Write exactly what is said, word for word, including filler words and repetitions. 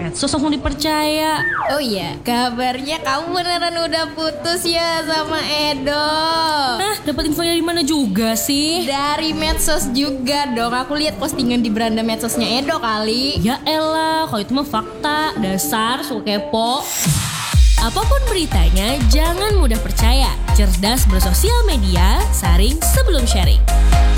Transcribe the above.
medsos langsung dipercaya. Oh iya, kabarnya kamu beneran udah putus ya sama Edo? Nah, dapat info dari mana juga sih? Dari medsos juga dong. Aku lihat postingan di beranda medsosnya Edo kali. Ya elah, kalau itu mah fakta. Dasar suka kepo. Apapun beritanya, jangan mudah percaya. Cerdas bersosial media, saring sebelum sharing.